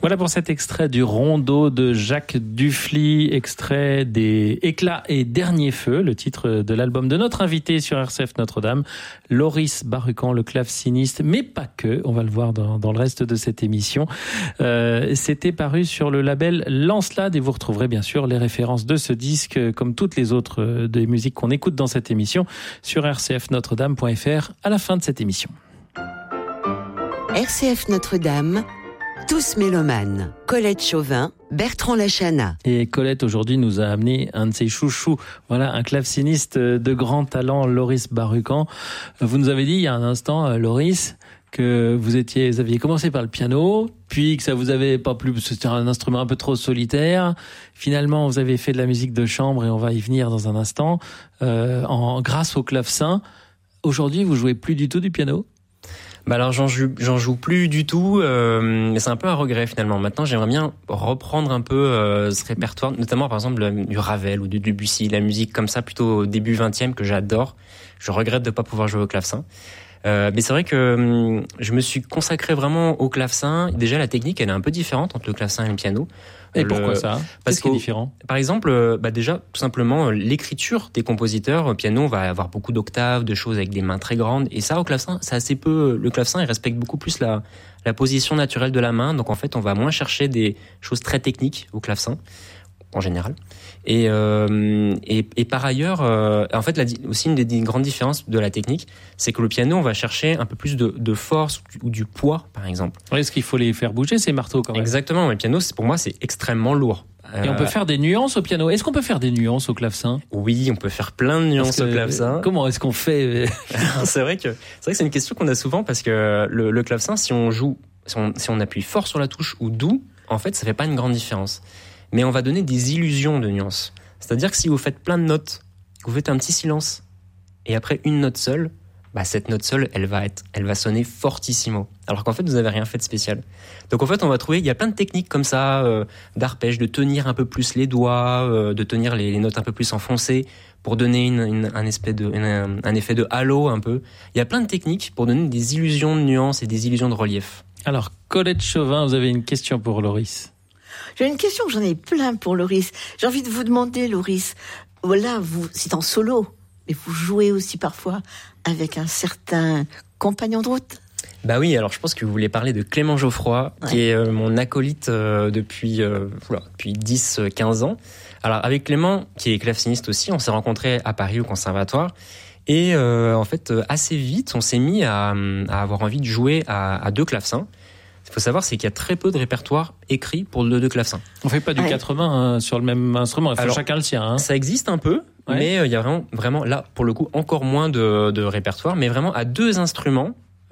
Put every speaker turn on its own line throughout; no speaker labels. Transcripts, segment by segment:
Voilà pour cet extrait du Rondeau de Jacques Dufly, extrait des Éclats et Derniers Feux, le titre de l'album de notre invité sur RCF Notre-Dame, Loris Barucan, le claveciniste, mais pas que, on va le voir dans le reste de cette émission. C'était paru sur le label Lancelade et vous retrouverez bien sûr les références de ce disque, comme toutes les autres des musiques qu'on écoute dans cette émission, sur rcfnotredame.fr à la fin de cette émission.
RCF Notre-Dame, tous mélomanes. Colette Chauvin, Bertrand Lachana.
Et Colette aujourd'hui nous a amené un de ses chouchous. Voilà, un claveciniste de grand talent, Loris Barucan. Vous nous avez dit il y a un instant, Loris, que vous aviez commencé par le piano, puis que ça vous avait pas plu, parce que c'était un instrument un peu trop solitaire. Finalement, vous avez fait de la musique de chambre et on va y venir dans un instant, grâce au clavecin. Aujourd'hui, vous jouez plus du tout du piano ?
Bah alors j'en joue plus du tout, mais c'est un peu un regret finalement. Maintenant j'aimerais bien reprendre un peu ce répertoire, notamment par exemple du Ravel ou du Debussy, la musique comme ça plutôt au début 20e que j'adore. Je regrette de pas pouvoir jouer au clavecin. Mais c'est vrai que je me suis consacré vraiment au clavecin. Déjà la technique elle est un peu différente entre le clavecin et le piano.
Et pourquoi ça ? Qu'est-ce qui est différent ?
Par exemple, déjà tout simplement l'écriture des compositeurs. Au piano, on va avoir beaucoup d'octaves, de choses avec des mains très grandes. Et ça, au clavecin, c'est assez peu. Le clavecin, il respecte beaucoup plus la position naturelle de la main. Donc en fait, on va moins chercher des choses très techniques au clavecin en général. Et par ailleurs, en fait, aussi une des grandes différences de la technique, c'est que le piano, on va chercher un peu plus de force ou du poids, par exemple.
Est-ce qu'il faut les faire bouger, ces marteaux, quand même ?
Exactement. Le piano, pour moi, c'est extrêmement lourd.
Et on peut faire des nuances au piano. Est-ce qu'on peut faire des nuances au clavecin ?
Oui, on peut faire plein de nuances au clavecin.
Comment est-ce qu'on fait ?
C'est vrai que c'est une question qu'on a souvent parce que le clavecin, si on appuie fort sur la touche ou doux, en fait, ça fait pas une grande différence. Mais on va donner des illusions de nuances. C'est-à-dire que si vous faites plein de notes, que vous faites un petit silence, et après une note seule, cette note seule, elle va sonner fortissimo. Alors qu'en fait, vous n'avez rien fait de spécial. Donc en fait, on va trouver, il y a plein de techniques comme ça, d'arpège, de tenir un peu plus les doigts, de tenir les notes un peu plus enfoncées, pour donner un effet de halo un peu. Il y a plein de techniques pour donner des illusions de nuances et des illusions de relief.
Alors, Colette Chauvin, vous avez une question pour Loris ?
J'ai une question, j'en ai plein pour Loris. J'ai envie de vous demander, Loris, voilà, c'est en solo, mais vous jouez aussi parfois avec un certain compagnon de route.
Bah oui, alors je pense que vous voulez parler de Clément Geoffroy, qui est mon acolyte depuis 10-15 ans. Alors avec Clément, qui est claveciniste aussi, on s'est rencontrés à Paris au conservatoire. Et en fait, assez vite, on s'est mis à avoir envie de jouer à deux clavecins. Il faut savoir, c'est qu'il y a très peu de répertoire écrit pour le deux clavecins.
On fait pas du 4 mains sur le même instrument, il faut chacun le sien.
Ça existe un peu, mais il y a vraiment là, pour le coup, encore moins de répertoire, mais vraiment à deux instruments, il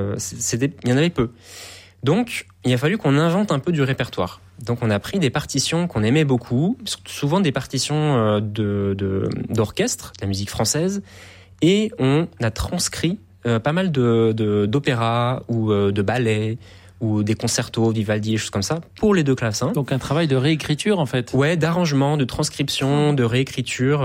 y en avait peu. Donc, il a fallu qu'on invente un peu du répertoire. Donc, on a pris des partitions qu'on aimait beaucoup, souvent des partitions d'orchestre, de la musique française, et on a transcrit pas mal d'opéras ou de ballets, ou des concertos, Vivaldi, des choses comme ça, pour les deux clavecins.
Donc un travail de réécriture, en fait.
Ouais, d'arrangement, de transcription, de réécriture.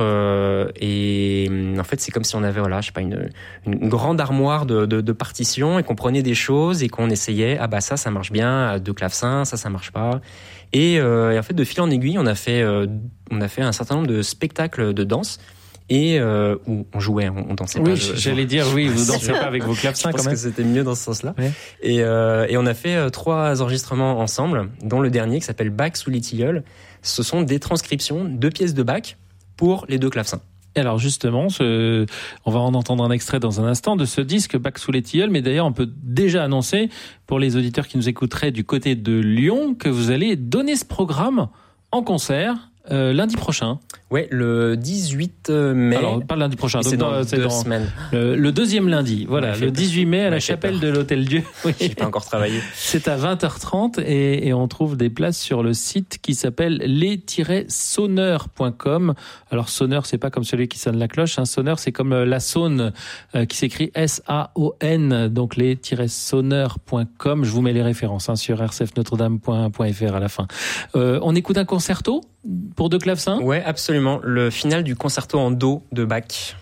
Et en fait, c'est comme si on avait, une grande armoire de partitions et qu'on prenait des choses et qu'on essayait, ça marche bien, à deux clavecins, ça marche pas. Et en fait, de fil en aiguille, on a fait un certain nombre de spectacles de danse. Et où on jouait, on dansait pas.
Oui, j'allais dire, oui, vous dansez pas avec vos clavecins quand même.
Je pense que c'était mieux dans ce sens-là.
Ouais.
Et on a fait 3 enregistrements ensemble, dont le dernier qui s'appelle Bach sous les tilleuls. Ce sont des transcriptions de pièces de Bach pour les deux clavecins.
Et alors justement, on va en entendre un extrait dans un instant de ce disque Bach sous les tilleuls, mais d'ailleurs on peut déjà annoncer pour les auditeurs qui nous écouteraient du côté de Lyon que vous allez donner ce programme en concert lundi prochain.
Ouais, le 18 mai.
Alors, pas lundi prochain,
c'est dans 2 semaines.
Le deuxième lundi, voilà, le 18 mai à la chapelle de l'Hôtel Dieu.
Oui. J'ai pas encore travaillé.
C'est à 20h30 et on trouve des places sur le site qui s'appelle les-sonneurs.com. Alors, sonneur, c'est pas comme celui qui sonne la cloche, sonneur, c'est comme la Saône qui s'écrit S-A-O-N, donc les-sonneurs.com. Je vous mets les références sur rcfnotredame.fr à la fin. On écoute un concerto pour deux clavecins ?
Ouais, absolument. Le final du concerto en do de Bach.